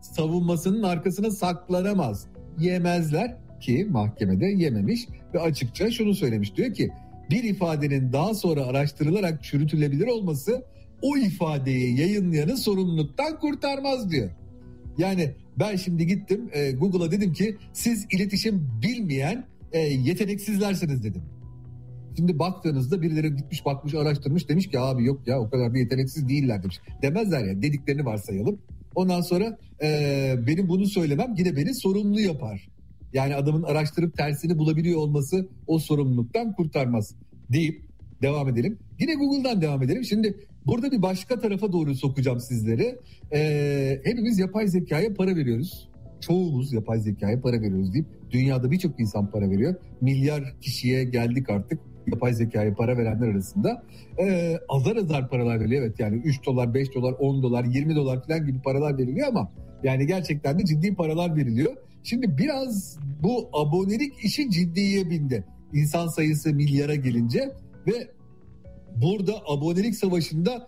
savunmasının arkasına saklanamaz. Yemezler ki mahkemede yememiş ve açıkça şunu söylemiş. Diyor ki bir ifadenin daha sonra araştırılarak çürütülebilir olması o ifadeyi yayınlayanı sorumluluktan kurtarmaz diyor. Yani ben şimdi gittim Google'a dedim ki siz iletişim bilmeyen yeteneksizlersiniz dedim. Şimdi baktığınızda birileri gitmiş bakmış araştırmış demiş ki abi yok ya o kadar da yeteneksiz değiller demiş. Demezler ya, dediklerini varsayalım. Ondan sonra benim bunu söylemem yine beni sorumlu yapar. Yani adamın araştırıp tersini bulabiliyor olması o sorumluluktan kurtarmaz deyip devam edelim. Yine Google'dan devam edelim. Şimdi burada bir başka tarafa doğru sokacağım sizleri. Hepimiz yapay zekaya para veriyoruz. Çoğumuz yapay zekaya para veriyoruz deyip dünyada birçok insan para veriyor. Milyar kişiye geldik artık yapay zekaya para verenler arasında. Azar azar paralar veriliyor. Evet yani 3 dolar, 5 dolar, 10 dolar, 20 dolar falan gibi paralar veriliyor ama yani gerçekten de ciddi paralar veriliyor. Şimdi biraz bu abonelik işi ciddiye bindi. İnsan sayısı milyara gelince ve burada abonelik savaşında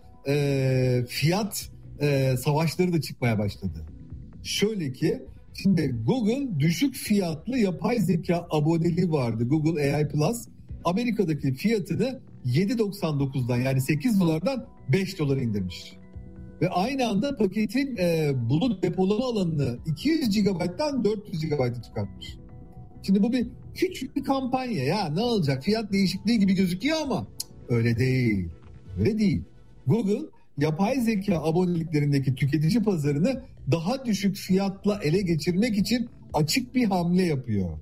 fiyat savaşları da çıkmaya başladı. Şöyle ki şimdi Google düşük fiyatlı yapay zeka aboneliği vardı. Google AI Plus Amerika'daki fiyatını 7.99'dan yani 8 dolardan 5 dolara indirmiş. Ve aynı anda paketin bulut depolama alanını 200 GB'dan 400 GB'a çıkartmış. Şimdi bu bir küçük bir kampanya ya ne olacak fiyat değişikliği gibi gözüküyor ama öyle değil. Öyle değil. Google yapay zeka aboneliklerindeki tüketici pazarını daha düşük fiyatla ele geçirmek için açık bir hamle yapıyor.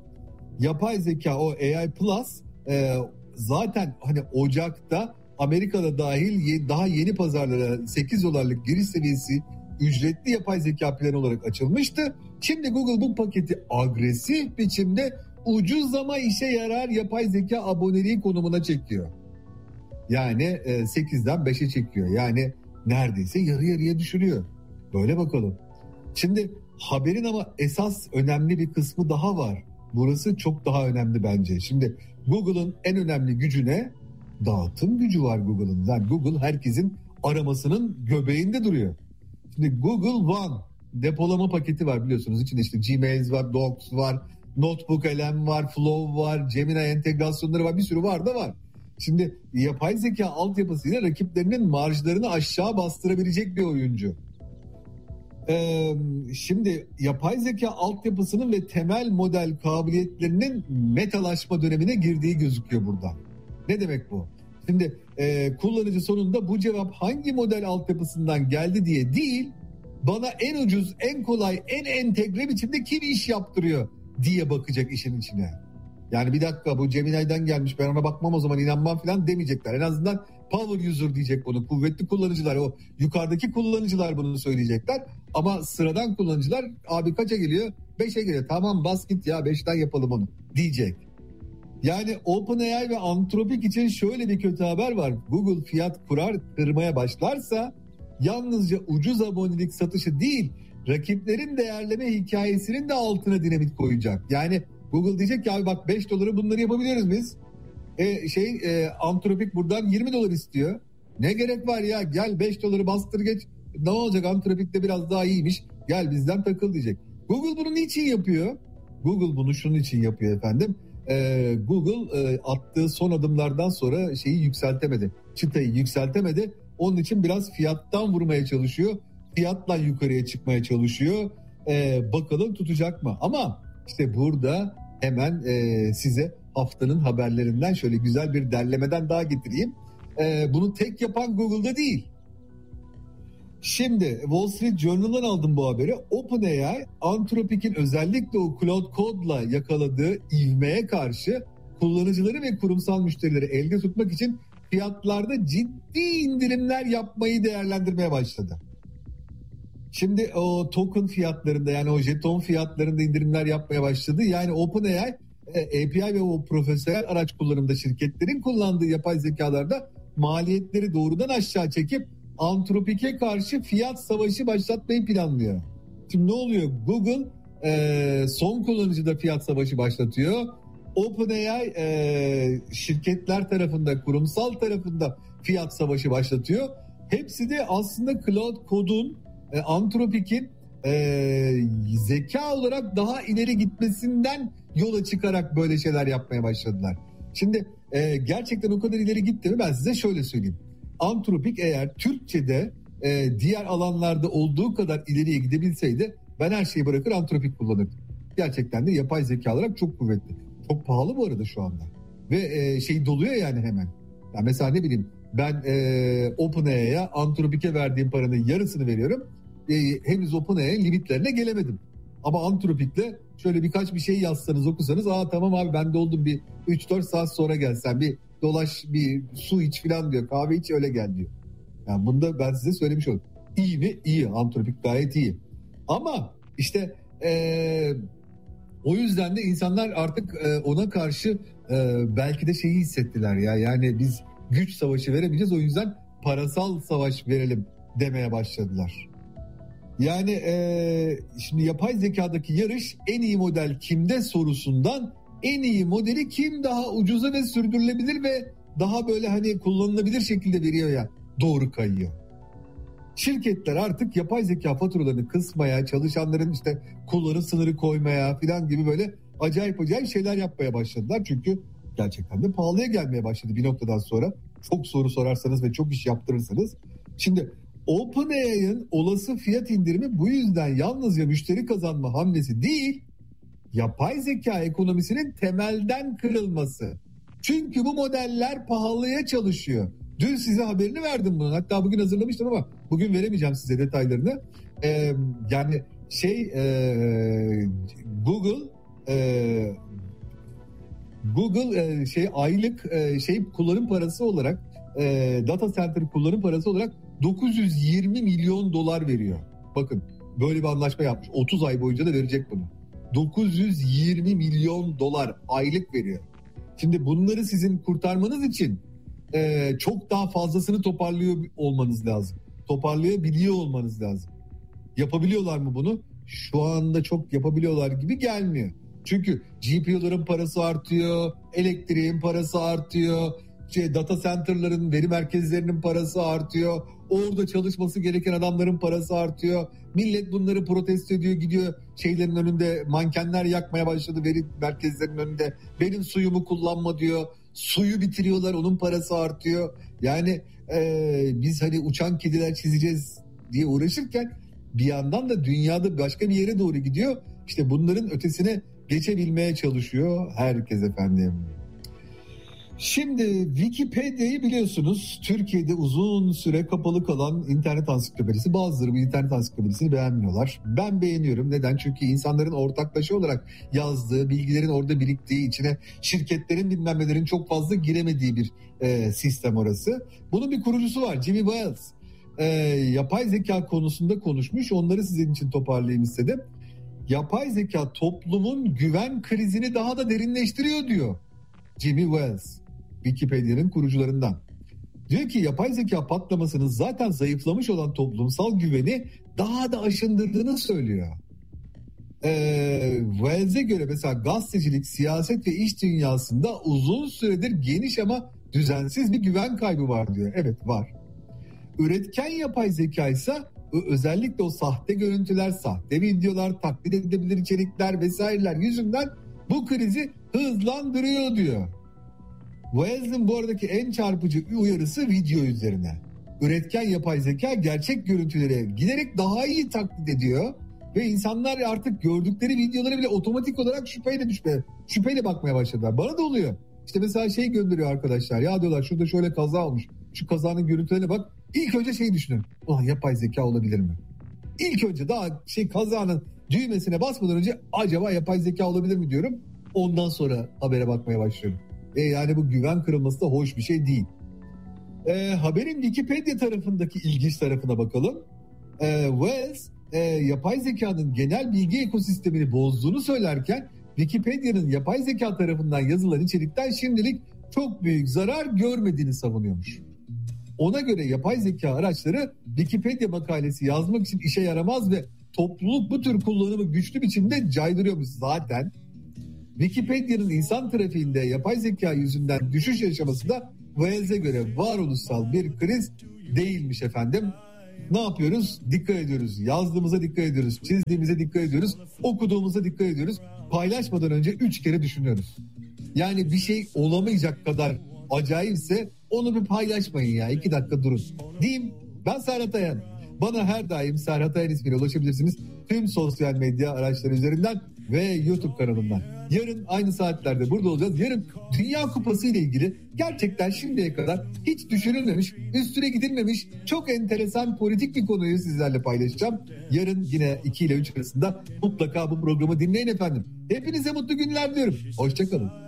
Yapay zeka o AI Plus zaten hani Ocak'ta Amerika'da dahil daha yeni pazarlara 8 dolarlık giriş seviyesi ücretli yapay zeka planı olarak açılmıştı. Şimdi Google bu paketi agresif biçimde ucuz ama işe yarar yapay zeka aboneliği konumuna çekiyor. Yani 8'den 5'e çekiyor. Yani neredeyse yarı yarıya düşürüyor. Böyle bakalım. Şimdi haberin ama esas önemli bir kısmı daha var. Burası çok daha önemli bence. Şimdi Google'ın en önemli gücü ne? Dağıtım gücü var Google'ın. Yani Google herkesin aramasının göbeğinde duruyor. Şimdi Google One depolama paketi var biliyorsunuz. İçinde işte Gmail var, Docs var, Notebook LM var, Flow var, Gemini entegrasyonları var, bir sürü var da var. Şimdi yapay zeka altyapısıyla rakiplerinin marjlarını aşağı bastırabilecek bir oyuncu. Şimdi yapay zeka altyapısının ve temel model kabiliyetlerinin metalaşma dönemine girdiği gözüküyor burada. Ne demek bu? Şimdi kullanıcı sonunda bu cevap hangi model altyapısından geldi diye değil, bana en ucuz, en kolay, en entegre biçimde kim iş yaptırıyor diye bakacak işin içine. Yani bir dakika bu Gemini'den gelmiş ben ona bakmam o zaman inanmam falan demeyecekler. En azından power user diyecek bunu. Kuvvetli kullanıcılar, o yukarıdaki kullanıcılar bunu söyleyecekler. Ama sıradan kullanıcılar abi kaça geliyor? 5'e geliyor. Tamam bas git ya 5'ten yapalım onu diyecek. Yani OpenAI ve Anthropic için şöyle bir kötü haber var. Google fiyat kırmaya başlarsa yalnızca ucuz abonelik satışı değil, rakiplerin değerleme hikayesinin de altına dinamit koyacak. Yani Google diyecek ki abi bak 5 doları bunları yapabiliyoruz biz. Anthropic buradan 20 dolar istiyor. Ne gerek var ya gel 5 doları bastır geç. Ne olacak Anthropic de biraz daha iyiymiş. Gel bizden takıl diyecek. Google bunu niçin yapıyor? Google bunu şunun için yapıyor efendim. Google attığı son adımlardan sonra şeyi yükseltemedi. Çıtayı yükseltemedi. Onun için biraz fiyattan vurmaya çalışıyor. Fiyatla yukarıya çıkmaya çalışıyor. Bakalım tutacak mı? Ama işte burada hemen size haftanın haberlerinden şöyle güzel bir derlemeden daha getireyim. Bunu tek yapan Google'da değil. Şimdi Wall Street Journal'dan aldım bu haberi. OpenAI, Anthropic'in özellikle o Claude Code'la yakaladığı ivmeye karşı kullanıcıları ve kurumsal müşterileri elde tutmak için fiyatlarda ciddi indirimler yapmayı değerlendirmeye başladı. Şimdi o token fiyatlarında yani o jeton fiyatlarında indirimler yapmaya başladı. Yani OpenAI, API ve o profesyonel araç kullanımında şirketlerin kullandığı yapay zekalarda maliyetleri doğrudan aşağı çekip Anthropic'e karşı fiyat savaşı başlatmayı planlıyor. Şimdi ne oluyor? Google son kullanıcıda fiyat savaşı başlatıyor. OpenAI şirketler tarafında, kurumsal tarafında fiyat savaşı başlatıyor. Hepsi de aslında Claude Code'un, Anthropic'in zeka olarak daha ileri gitmesinden yola çıkarak böyle şeyler yapmaya başladılar. Şimdi gerçekten o kadar ileri gitti mi ben size şöyle söyleyeyim. Antropik eğer Türkçe'de diğer alanlarda olduğu kadar ileriye gidebilseydi ben her şeyi bırakır antropik kullanırdım. Gerçekten de yapay zeka olarak çok kuvvetli. Çok pahalı bu arada şu anda. Ve şey doluyor yani hemen. Ya mesela ne bileyim ben OpenAI'ya Antropik'e verdiğim paranın yarısını veriyorum. Henüz OpenAI'nin limitlerine gelemedim. Ama Antropik'le şöyle birkaç bir şey yazsanız okusanız tamam abi ben de oldum bir 3-4 saat sonra gelsen bir dolaş bir su iç falan diyor. Kahve iç öyle gel diyor. Yani bunu da ben size söylemiş oldum. İyi mi? İyi. Antropik gayet iyi. Ama işte o yüzden de insanlar artık ona karşı belki de şeyi hissettiler ya. Yani biz güç savaşı veremeyeceğiz o yüzden parasal savaş verelim demeye başladılar. Yani şimdi yapay zekadaki yarış en iyi model kimde sorusundan en iyi modeli kim daha ucuza ve sürdürülebilir ve daha böyle hani kullanılabilir şekilde veriyor ya doğru kayıyor. Şirketler artık yapay zeka faturalarını kısmaya, çalışanların işte kullanım sınırı koymaya falan gibi böyle acayip şeyler yapmaya başladılar. Çünkü gerçekten de pahalıya gelmeye başladı bir noktadan sonra. Çok soru sorarsanız ve çok iş yaptırırsanız. Şimdi OpenAI'ın olası fiyat indirimi bu yüzden yalnızca müşteri kazanma hamlesi değil, yapay zeka ekonomisinin temelden kırılması. Çünkü bu modeller pahalıya çalışıyor. Dün size haberini verdim bunun. Hatta bugün hazırlamıştım ama bugün veremeyeceğim size detaylarını. Yani Google aylık kullanım parası olarak data center kullanım parası olarak 920 milyon dolar veriyor. Bakın böyle bir anlaşma yapmış. 30 ay boyunca da verecek bunu. 920 milyon dolar aylık veriyor. Şimdi bunları sizin kurtarmanız için çok daha fazlasını toparlıyor olmanız lazım. Toparlayabiliyor olmanız lazım. Yapabiliyorlar mı bunu? Şu anda çok yapabiliyorlar gibi gelmiyor. Çünkü GPU'ların parası artıyor, elektriğin parası artıyor, data center'ların, veri merkezlerinin parası artıyor. Orada çalışması gereken adamların parası artıyor. Millet bunları protesto ediyor, gidiyor şeylerin önünde mankenler yakmaya başladı veri merkezlerinin önünde. Benim suyumu kullanma diyor. Suyu bitiriyorlar, onun parası artıyor. Yani biz hani uçan kediler çizeceğiz diye uğraşırken bir yandan da dünyada başka bir yere doğru gidiyor. İşte bunların ötesine geçebilmeye çalışıyor herkes efendim. Şimdi Wikipedia'yı biliyorsunuz Türkiye'de uzun süre kapalı kalan internet ansiklopedisi. Bazıları bu internet ansiklopedisini beğenmiyorlar. Ben beğeniyorum. Neden? Çünkü insanların ortaklaşa olarak yazdığı, bilgilerin orada biriktiği, içine şirketlerin bilmem nelerin çok fazla giremediği bir sistem orası. Bunun bir kurucusu var, Jimmy Wales. Yapay zeka konusunda konuşmuş. Onları sizin için toparlayayım istedim. Yapay zeka toplumun güven krizini daha da derinleştiriyor diyor Jimmy Wales, Wikipedia'nın kurucularından. Diyor ki yapay zeka patlamasının zaten zayıflamış olan toplumsal güveni daha da aşındırdığını söylüyor. Wales'e göre mesela gazetecilik, siyaset ve iş dünyasında uzun süredir geniş ama düzensiz bir güven kaybı var diyor. Evet var. Üretken yapay zeka ise özellikle o sahte görüntüler, sahte videolar, taklit edilebilir içerikler vesaireler yüzünden bu krizi hızlandırıyor diyor. Wales'in bu aradaki en çarpıcı uyarısı video üzerine. Üretken yapay zeka gerçek görüntülere giderek daha iyi taklit ediyor ve insanlar artık gördükleri videoları bile otomatik olarak şüpheyle bakmaya başladılar. Bana da oluyor. İşte mesela gönderiyor arkadaşlar. Ya diyorlar şurada şöyle kaza olmuş. Şu kazanın görüntülerine bak. İlk önce düşünün. Ulan yapay zeka olabilir mi? İlk önce daha kazanın düğmesine basmadan önce acaba yapay zeka olabilir mi diyorum. Ondan sonra habere bakmaya başlıyorum. Yani bu güven kırılması da hoş bir şey değil. Haberin Wikipedia tarafındaki ilginç tarafına bakalım. Wells yapay zekanın genel bilgi ekosistemini bozduğunu söylerken Wikipedia'nın yapay zeka tarafından yazılan içerikten şimdilik çok büyük zarar görmediğini savunuyormuş. Ona göre yapay zeka araçları Wikipedia makalesi yazmak için işe yaramaz ve topluluk bu tür kullanımı güçlü biçimde caydırıyormuş zaten. Wikipedia'nın insan trafiğinde yapay zeka yüzünden düşüş yaşaması da Wales'e göre varoluşsal bir kriz değilmiş efendim. ne yapıyoruz? Dikkat ediyoruz. Yazdığımıza dikkat ediyoruz. Çizdiğimize dikkat ediyoruz. Okuduğumuza dikkat ediyoruz. Paylaşmadan önce 3 kere düşünüyoruz. Yani bir şey olamayacak kadar acayipse onu bir paylaşmayın ya. 2 dakika durun. Diyeyim, ben Serhat Ayan. Bana her daim Serhat Ayan ismiyle ulaşabilirsiniz. Tüm sosyal medya araçları üzerinden ve YouTube kanalımdan. Yarın aynı saatlerde burada olacağız. Yarın Dünya Kupası ile ilgili gerçekten şimdiye kadar hiç düşünülmemiş, üstüne gidilmemiş çok enteresan politik bir konuyu sizlerle paylaşacağım. Yarın yine 2 ile 3 arasında mutlaka bu programı dinleyin efendim. Hepinize mutlu günler diliyorum. Hoşçakalın.